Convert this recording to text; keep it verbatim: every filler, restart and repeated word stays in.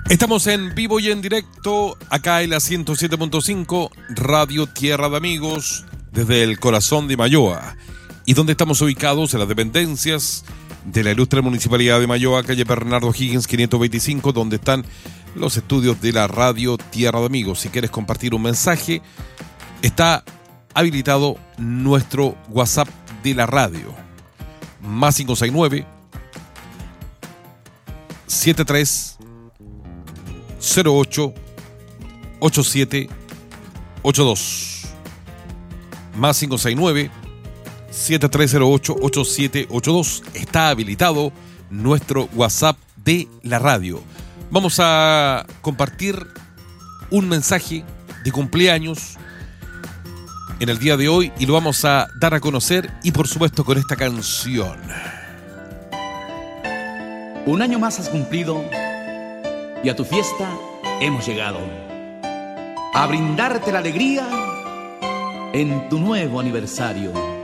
Estamos en vivo y en directo acá en la ciento siete punto cinco Radio Tierra de Amigos desde el corazón de Mayoa. ¿Y donde estamos ubicados? En las dependencias de la ilustre Municipalidad de Mayoa, calle Bernardo Higgins quinientos veinticinco, donde están los estudios de la Radio Tierra de Amigos. Si quieres compartir un mensaje, está habilitado nuestro WhatsApp de la radio. Más cinco seis nueve siete tres cero ocho ocho siete ocho dos. Más cinco seis nueve siete tres cero ocho ocho siete ocho dos. Está habilitado nuestro WhatsApp de la radio. Vamos a compartir un mensaje de cumpleaños en el día de hoy y lo vamos a dar a conocer, y por supuesto con esta canción. Un año más has cumplido y a tu fiesta hemos llegado a brindarte la alegría en tu nuevo aniversario.